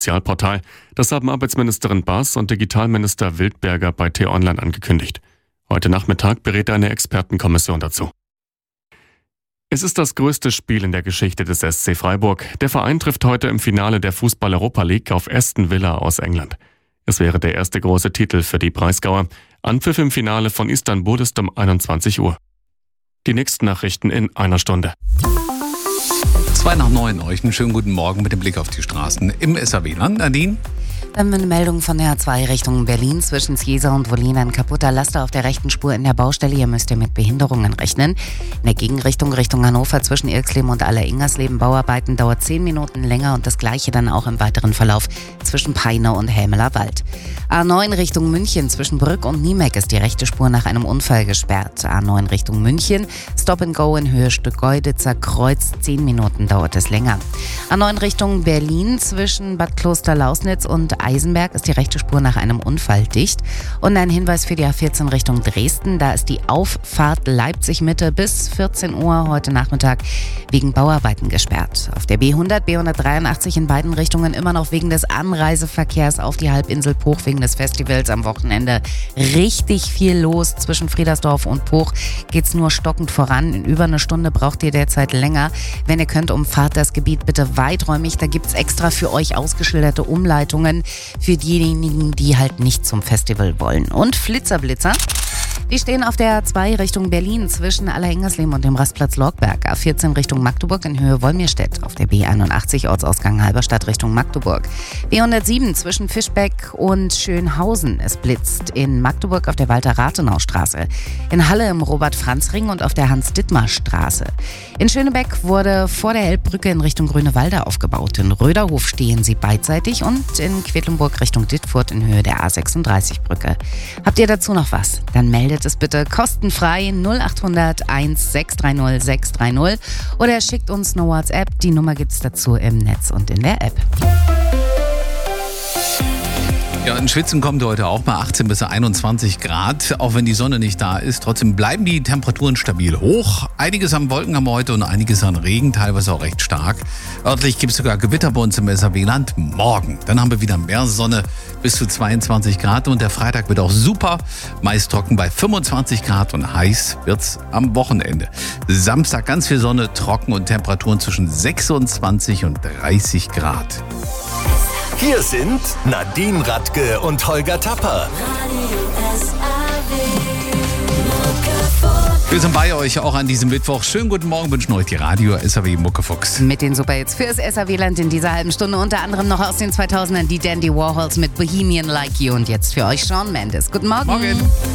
Sozialportal. Das haben Arbeitsministerin Baas und Digitalminister Wildberger bei T-Online angekündigt. Heute Nachmittag berät eine Expertenkommission dazu. Es ist das größte Spiel in der Geschichte des SC Freiburg. Der Verein trifft heute im Finale der Fußball-Europa League auf Aston Villa aus England. Es wäre der erste große Titel für die Breisgauer. Anpfiff im Finale von Istanbul ist um 21 Uhr. Die nächsten Nachrichten in einer Stunde. 8:02 euch einen schönen guten Morgen mit dem Blick auf die Straßen im SAW-Land. Nadine? Dann eine Meldung von der A2 Richtung Berlin zwischen Ciesa und Wollin. Ein kaputter Laster auf der rechten Spur in der Baustelle. Hier müsst ihr mit Behinderungen rechnen. In der Gegenrichtung Richtung Hannover zwischen Irxleben und Aller-Ingersleben Bauarbeiten dauert 10 Minuten länger und das gleiche dann auch im weiteren Verlauf zwischen Peine und Hämeler Wald. A9 Richtung München zwischen Brück und Niemeck ist die rechte Spur nach einem Unfall gesperrt. A9 Richtung München, Stop and Go in Höhe Stückeuditzer Kreuz, 10 Minuten dauert es länger. A9 Richtung Berlin zwischen Bad Kloster-Lausnitz und Eisenberg ist die rechte Spur nach einem Unfall dicht. Und ein Hinweis für die A14 Richtung Dresden, da ist die Auffahrt Leipzig-Mitte bis 14 Uhr heute Nachmittag wegen Bauarbeiten gesperrt. Auf der B100, B183 in beiden Richtungen immer noch wegen des Anreiseverkehrs auf die Halbinsel Puch wegen des Festivals am Wochenende. Richtig viel los. Zwischen Friedersdorf und Puch geht's nur stockend voran. In über eine Stunde braucht ihr derzeit länger. Wenn ihr könnt, umfahrt das Gebiet bitte weiträumig. Da gibt's extra für euch ausgeschilderte Umleitungen für diejenigen, die halt nicht zum Festival wollen. Und Flitzer-Blitzer. Die stehen auf der A2 Richtung Berlin zwischen Aller-Ingersleben und dem Rastplatz Lorgberg. A14 Richtung Magdeburg in Höhe Wolmirstedt. Auf der B81 Ortsausgang Halberstadt Richtung Magdeburg. B107 zwischen Fischbeck und Schönhausen. Es blitzt in Magdeburg auf der Walter-Rathenau-Straße. In Halle im Robert-Franz-Ring und auf der Hans-Dittmar-Straße. In Schönebeck wurde vor der Elbbrücke in Richtung Grünewalde aufgebaut. In Röderhof stehen sie beidseitig und in Quedlinburg Richtung Dittfurt in Höhe der A36-Brücke. Habt ihr dazu noch was? Dann meldet es bitte kostenfrei 0800 1630 630 oder schickt uns eine WhatsApp. Die Nummer gibt's dazu im Netz und in der App. Ja, in Schwitzen kommt heute auch mal 18 bis 21 Grad, auch wenn die Sonne nicht da ist. Trotzdem bleiben die Temperaturen stabil hoch. Einiges an Wolken haben wir heute und einiges an Regen, teilweise auch recht stark. Örtlich gibt es sogar Gewitter bei uns im SAW-Land morgen. Dann haben wir wieder mehr Sonne, bis zu 22 Grad und der Freitag wird auch super. Meist trocken bei 25 Grad und heiß wird's am Wochenende. Samstag ganz viel Sonne, trocken und Temperaturen zwischen 26 und 30 Grad. Hier sind Nadine Radke und Holger Tapper. Wir sind bei euch auch an diesem Mittwoch. Schönen guten Morgen wünschen euch die Radio SAW Muckefuchs. Mit den Superhits fürs SAW-Land in dieser halben Stunde. Unter anderem noch aus den 2000ern die Dandy Warhols mit Bohemian Like You. Und jetzt für euch Shawn Mendes. Guten Morgen. Morgen.